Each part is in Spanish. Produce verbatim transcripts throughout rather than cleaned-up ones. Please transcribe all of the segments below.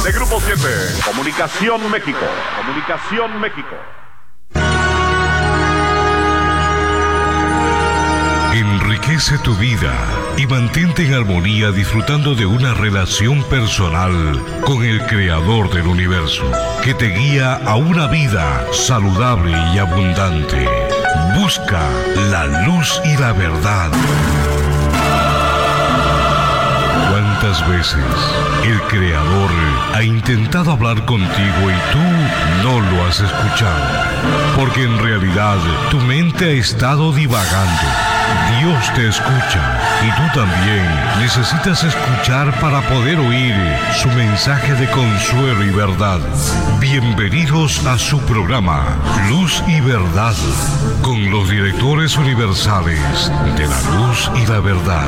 de Grupo siete. Comunicación México. Comunicación México. Enriquece tu vida y mantente en armonía disfrutando de una relación personal con el Creador del Universo, que te guía a una vida saludable y abundante. Busca la luz y la verdad. ¿Cuántas veces el Creador ha intentado hablar contigo y tú no lo has escuchado? Porque en realidad tu mente ha estado divagando. Dios te escucha y tú también necesitas escuchar para poder oír su mensaje de consuelo y verdad. Bienvenidos a su programa Luz y Verdad, con los directores universales de la luz y la verdad.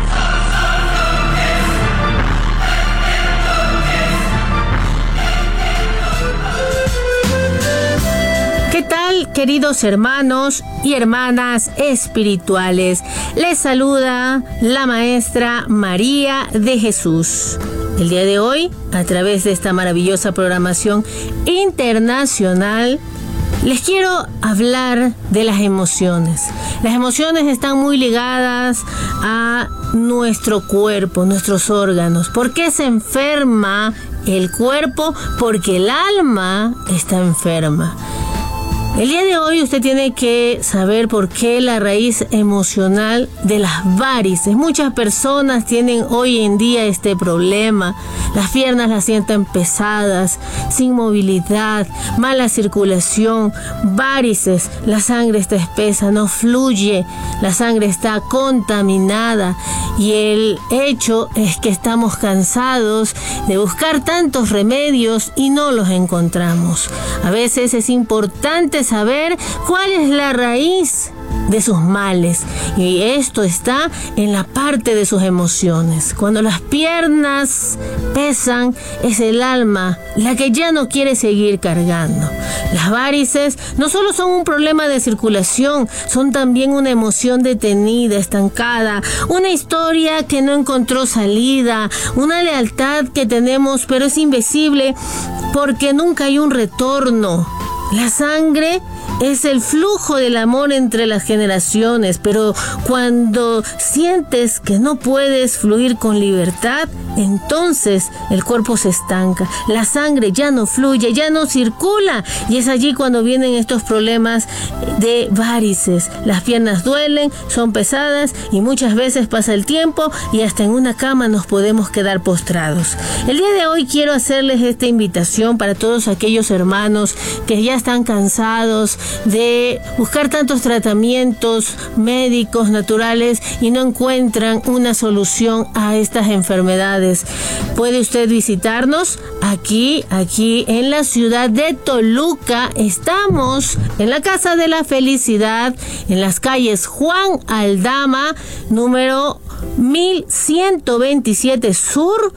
¿Qué tal, queridos hermanos y hermanas espirituales? Les saluda la maestra María de Jesús. El día de hoy, a través de esta maravillosa programación internacional, les quiero hablar de las emociones. Las emociones están muy ligadas a nuestro cuerpo, nuestros órganos. ¿Por qué se enferma el cuerpo? Porque el alma está enferma. El día de hoy usted tiene que saber por qué la raíz emocional de las varices. Muchas personas tienen hoy en día este problema. Las piernas las sienten pesadas, sin movilidad, mala circulación, varices, la sangre está espesa, no fluye, la sangre está contaminada. Y el hecho es que estamos cansados de buscar tantos remedios y no los encontramos. A veces es importante saber cuál es la raíz de sus males, y esto está en la parte de sus emociones. Cuando las piernas pesan, es el alma la que ya no quiere seguir cargando. Las varices no solo son un problema de circulación, son también una emoción detenida, estancada, una historia que no encontró salida, una lealtad que tenemos pero es invisible porque nunca hay un retorno. La sangre es el flujo del amor entre las generaciones, pero cuando sientes que no puedes fluir con libertad, entonces el cuerpo se estanca, la sangre ya no fluye, ya no circula, y es allí cuando vienen estos problemas de varices. Las piernas duelen, son pesadas y muchas veces pasa el tiempo y hasta en una cama nos podemos quedar postrados. El día de hoy quiero hacerles esta invitación para todos aquellos hermanos que ya están cansados de buscar tantos tratamientos médicos, naturales, y no encuentran una solución a estas enfermedades. Puede usted visitarnos aquí, aquí en la ciudad de Toluca. Estamos en la Casa de la Felicidad, en las calles Juan Aldama, número mil ciento veintisiete Sur,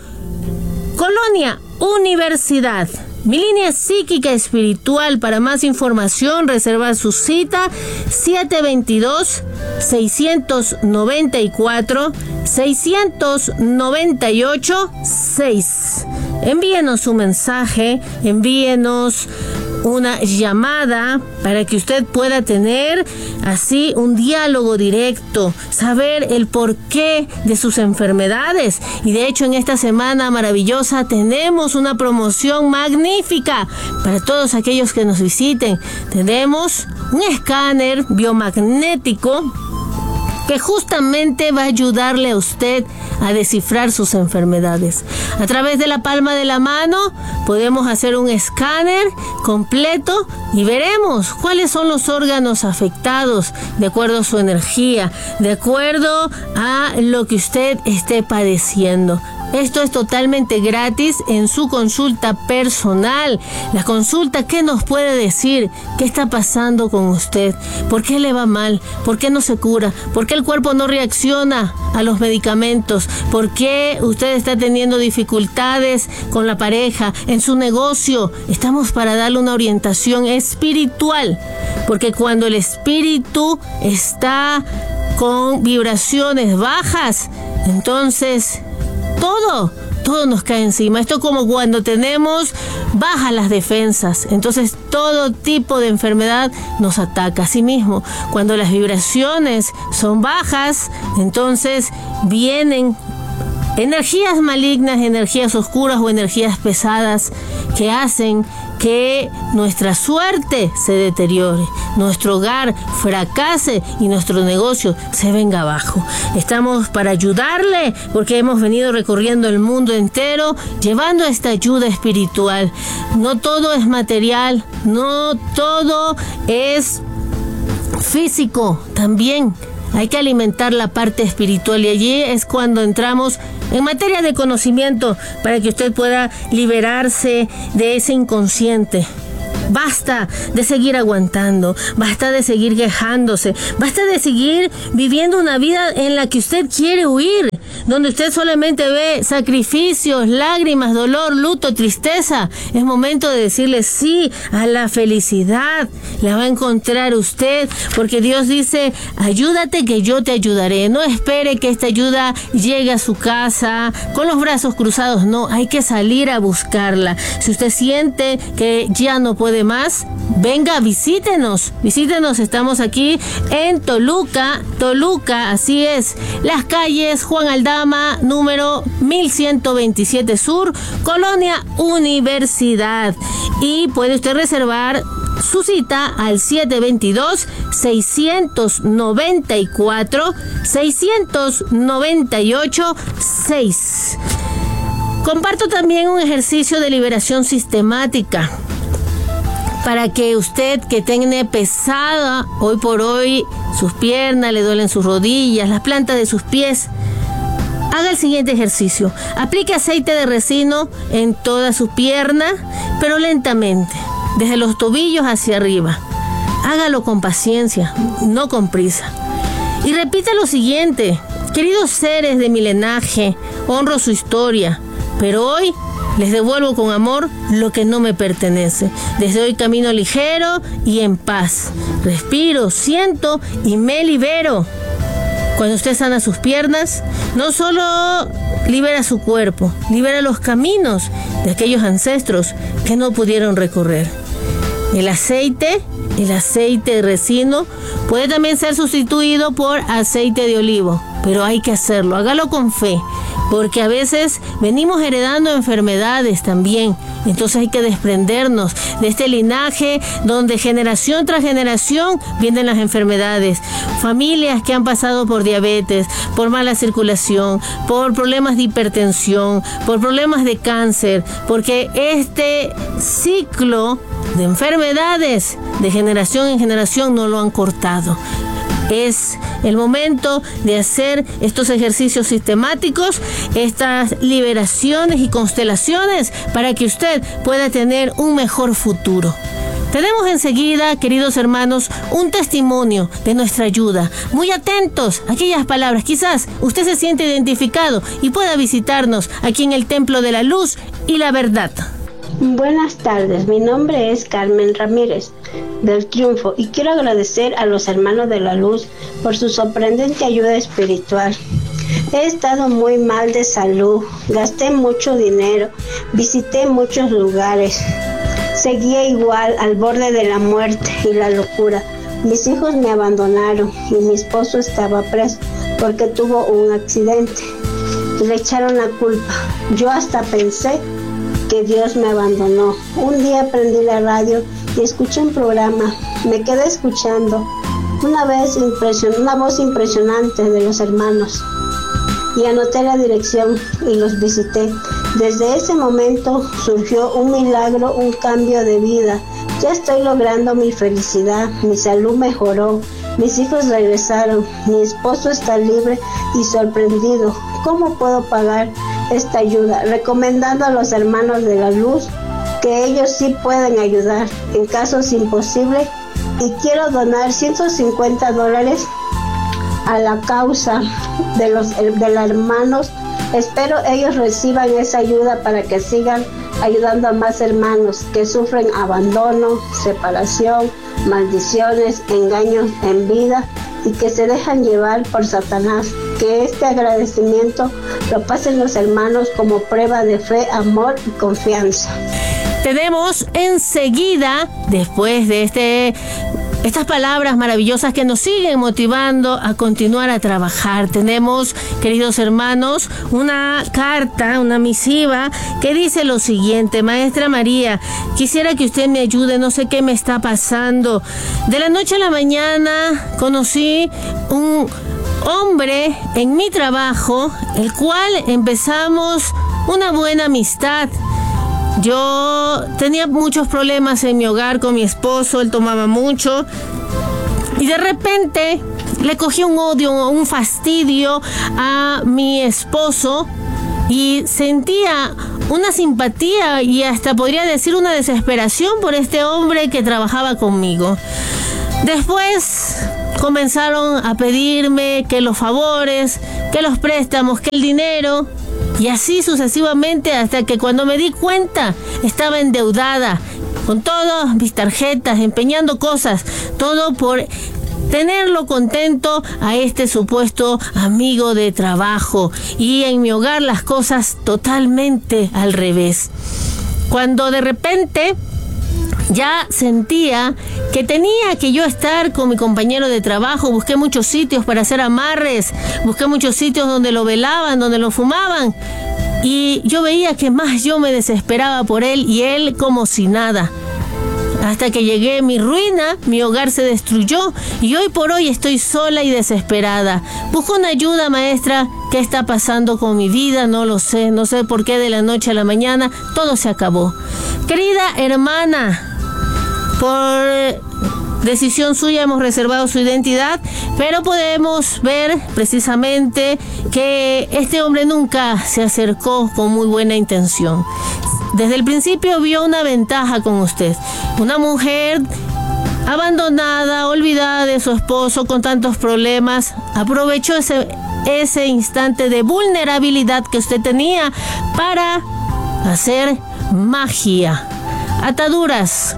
Colonia Universidad. Mi línea psíquica espiritual. Para más información, reservar su cita siete dos dos, seis nueve cuatro, seis nueve ocho, seis. Envíenos un mensaje, envíenos una llamada para que usted pueda tener así un diálogo directo, saber el porqué de sus enfermedades. Y de hecho, en esta semana maravillosa tenemos una promoción magnífica para todos aquellos que nos visiten. Tenemos un escáner biomagnético que justamente va a ayudarle a usted a descifrar sus enfermedades. A través de la palma de la mano podemos hacer un escáner completo y veremos cuáles son los órganos afectados de acuerdo a su energía, de acuerdo a lo que usted esté padeciendo. Esto es totalmente gratis en su consulta personal. La consulta, ¿qué nos puede decir? ¿Qué está pasando con usted? ¿Por qué le va mal? ¿Por qué no se cura? ¿Por qué el cuerpo no reacciona a los medicamentos? ¿Por qué usted está teniendo dificultades con la pareja, en su negocio? Estamos para darle una orientación espiritual, porque cuando el espíritu está con vibraciones bajas, entonces todo, todo nos cae encima. Esto como cuando tenemos bajas las defensas, entonces todo tipo de enfermedad nos ataca. Asimismo, cuando las vibraciones son bajas, entonces vienen energías malignas, energías oscuras o energías pesadas que hacen que nuestra suerte se deteriore, nuestro hogar fracase y nuestro negocio se venga abajo. Estamos para ayudarle porque hemos venido recorriendo el mundo entero llevando esta ayuda espiritual. No todo es material, no todo es físico, también hay que alimentar la parte espiritual y allí es cuando entramos en materia de conocimiento para que usted pueda liberarse de ese inconsciente. Basta de seguir aguantando, basta de seguir quejándose, basta de seguir viviendo una vida en la que usted quiere huir, donde usted solamente ve sacrificios, lágrimas, dolor, luto, tristeza. Es momento de decirle sí a la felicidad. La va a encontrar usted, porque Dios dice, ayúdate que yo te ayudaré. No espere que esta ayuda llegue a su casa con los brazos cruzados. No, hay que salir a buscarla. Si usted siente que ya no puede más, venga, visítenos. Visítenos, estamos aquí en Toluca, Toluca, así es. Las calles Juan Aldama, número mil ciento veintisiete Sur, Colonia Universidad. Y puede usted reservar su cita al siete dos dos, seis nueve cuatro, seis nueve ocho, seis. Comparto también un ejercicio de liberación sistemática para que usted que tiene pesada hoy por hoy sus piernas, le duelen sus rodillas, las plantas de sus pies, haga el siguiente ejercicio. Aplique aceite de resino en toda su pierna, pero lentamente, desde los tobillos hacia arriba. Hágalo con paciencia, no con prisa. Y repita lo siguiente: queridos seres de mi linaje, honro su historia, pero hoy les devuelvo con amor lo que no me pertenece. Desde hoy camino ligero y en paz. Respiro, siento y me libero. Cuando usted sana sus piernas, no solo libera su cuerpo, libera los caminos de aquellos ancestros que no pudieron recorrer. El aceite, el aceite de resino puede también ser sustituido por aceite de olivo, pero hay que hacerlo, hágalo con fe, porque a veces venimos heredando enfermedades también. Entonces hay que desprendernos de este linaje donde generación tras generación vienen las enfermedades. Familias que han pasado por diabetes, por mala circulación, por problemas de hipertensión, por problemas de cáncer, porque este ciclo de enfermedades de generación en generación no lo han cortado. Es el momento de hacer estos ejercicios sistemáticos, estas liberaciones y constelaciones para que usted pueda tener un mejor futuro. Tenemos enseguida, queridos hermanos, un testimonio de nuestra ayuda. Muy atentos a aquellas palabras. Quizás usted se siente identificado y pueda visitarnos aquí en el Templo de la Luz y la Verdad. Buenas tardes, mi nombre es Carmen Ramírez del Triunfo y quiero agradecer a los hermanos de la luz por su sorprendente ayuda espiritual. He estado muy mal de salud, gasté mucho dinero, visité muchos lugares, seguía igual al borde de la muerte y la locura. Mis hijos me abandonaron y mi esposo estaba preso porque tuvo un accidente y le echaron la culpa. Yo hasta pensé que Dios me abandonó. Un día prendí la radio y escuché un programa. Me quedé escuchando una vez impresion- una voz impresionante de los hermanos y anoté la dirección y los visité. Desde ese momento surgió un milagro, un cambio de vida. Ya estoy logrando mi felicidad, mi salud mejoró, mis hijos regresaron, mi esposo está libre y sorprendido. ¿Cómo puedo pagar esta ayuda? Recomendando a los hermanos de la luz que ellos sí pueden ayudar en casos imposibles, y quiero donar ciento cincuenta dólares a la causa de los, de los hermanos. Espero ellos reciban esa ayuda para que sigan ayudando a más hermanos que sufren abandono, separación, maldiciones, engaños en vida y que se dejan llevar por Satanás. Que este agradecimiento lo pasen los hermanos como prueba de fe, amor y confianza. Tenemos enseguida, después de este... estas palabras maravillosas que nos siguen motivando a continuar a trabajar. Tenemos, queridos hermanos, una carta, una misiva que dice lo siguiente: Maestra María, quisiera que usted me ayude, no sé qué me está pasando. De la noche a la mañana conocí un hombre en mi trabajo, el cual empezamos una buena amistad. Yo tenía muchos problemas en mi hogar con mi esposo, él tomaba mucho y de repente le cogí un odio, un fastidio a mi esposo y sentía una simpatía y hasta podría decir una desesperación por este hombre que trabajaba conmigo. Después comenzaron a pedirme que los favores, que los préstamos, que el dinero. Y así sucesivamente hasta que cuando me di cuenta estaba endeudada con todas mis tarjetas, empeñando cosas, todo por tenerlo contento a este supuesto amigo de trabajo. Y en mi hogar las cosas totalmente al revés. Cuando de repente ya sentía que tenía que yo estar con mi compañero de trabajo, busqué muchos sitios para hacer amarres, busqué muchos sitios donde lo velaban, donde lo fumaban, y yo veía que más yo me desesperaba por él y él como si nada. Hasta que llegué a mi ruina, mi hogar se destruyó y hoy por hoy estoy sola y desesperada. Busco una ayuda, maestra. ¿Qué está pasando con mi vida? No lo sé. No sé por qué de la noche a la mañana todo se acabó. Querida hermana, por decisión suya hemos reservado su identidad, pero podemos ver precisamente que este hombre nunca se acercó con muy buena intención. Desde el principio vio una ventaja con usted. Una mujer abandonada, olvidada de su esposo con tantos problemas, aprovechó ese, ese instante de vulnerabilidad que usted tenía para hacer magia. Ataduras,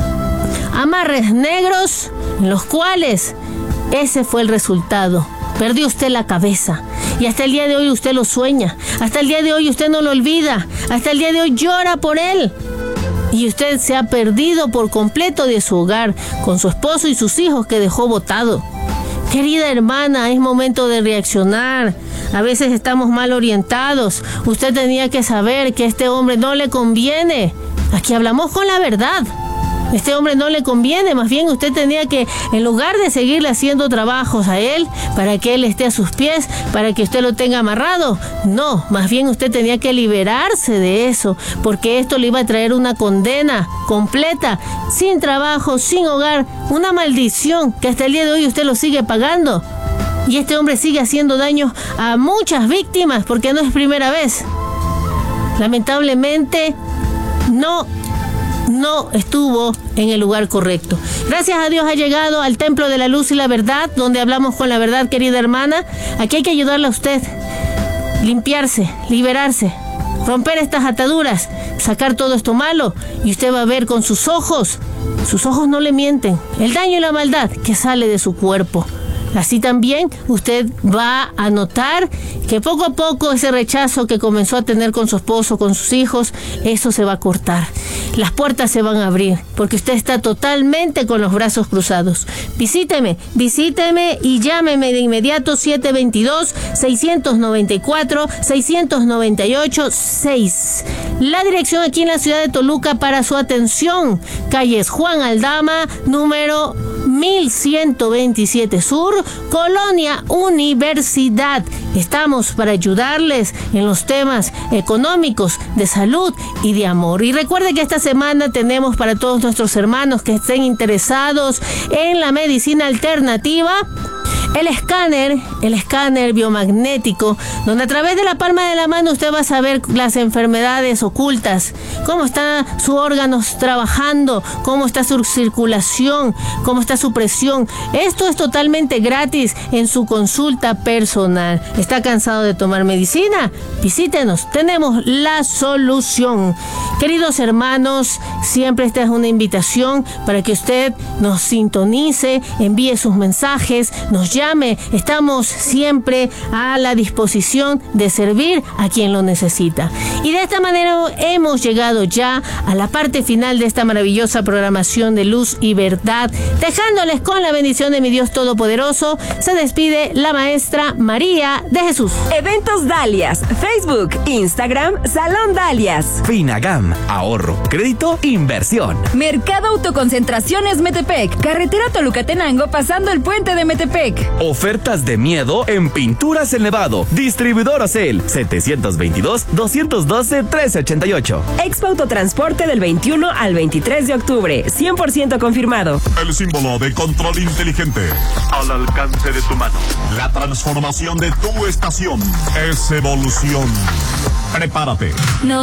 amarres negros, en los cuales ese fue el resultado. Perdió usted la cabeza y hasta el día de hoy usted lo sueña, hasta el día de hoy usted no lo olvida, hasta el día de hoy llora por él y usted se ha perdido por completo de su hogar con su esposo y sus hijos que dejó botado. Querida hermana, es momento de reaccionar. A veces estamos mal orientados. Usted tenía que saber que este hombre no le conviene. Aquí hablamos con la verdad. Este hombre no le conviene, más bien usted tenía que, en lugar de seguirle haciendo trabajos a él, para que él esté a sus pies, para que usted lo tenga amarrado, no, más bien usted tenía que liberarse de eso, porque esto le iba a traer una condena completa, sin trabajo, sin hogar, una maldición que hasta el día de hoy usted lo sigue pagando. Y este hombre sigue haciendo daño a muchas víctimas, porque no es primera vez. Lamentablemente, no no estuvo en el lugar correcto. Gracias a Dios ha llegado al Templo de la Luz y la Verdad, donde hablamos con la verdad, querida hermana. Aquí hay que ayudarle a usted, limpiarse, liberarse, romper estas ataduras, sacar todo esto malo, y usted va a ver con sus ojos, sus ojos no le mienten, el daño y la maldad que sale de su cuerpo. Así también usted va a notar que poco a poco ese rechazo que comenzó a tener con su esposo, con sus hijos, eso se va a cortar. Las puertas se van a abrir porque usted está totalmente con los brazos cruzados. Visíteme, visíteme y llámeme de inmediato siete dos dos, seis nueve cuatro, seis nueve ocho, seis. La dirección aquí en la ciudad de Toluca para su atención, calles Juan Aldama, número mil ciento veintisiete Sur, Colonia Universidad. Estamos para ayudarles en los temas económicos, de salud y de amor. Y recuerde que esta semana tenemos para todos nuestros hermanos que estén interesados en la medicina alternativa el escáner el escáner biomagnético, donde a través de la palma de la mano usted va a saber las enfermedades ocultas, cómo están sus órganos trabajando, cómo está su circulación, cómo está su presión. Esto es totalmente gratis en su consulta personal. ¿Está cansado de tomar medicina? Visítenos, tenemos la solución. Queridos hermanos, siempre esta es una invitación para que usted nos sintonice, envíe sus mensajes, nos llame. Estamos siempre a la disposición de servir a quien lo necesita. Y de esta manera hemos llegado ya a la parte final de esta maravillosa programación de Luz y Verdad. Dejándoles con la bendición de mi Dios Todopoderoso, se despide la maestra María de Jesús. Eventos Dalias, Facebook, Instagram, Salón Dalias. Finagam, ahorro, crédito, inversión. Mercado Autoconcentraciones Metepec, carretera Toluca-Tenango pasando el puente de Metepec. Ofertas de miedo en Pinturas El Nevado. Distribuidor Ocel, setecientos veintidós, doscientos doce, trescientos ochenta y ocho. Expo Autotransporte del veintiuno al veintitrés de octubre, cien por ciento confirmado. El símbolo de control inteligente al alcance de tu mano. La transformación de tu estación es evolución. Prepárate. No.